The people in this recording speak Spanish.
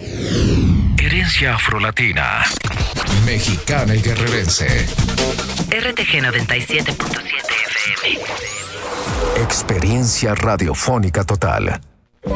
Herencia afrolatina, mexicana y guerrerense. RTG 97.7 FM. Experiencia radiofónica total.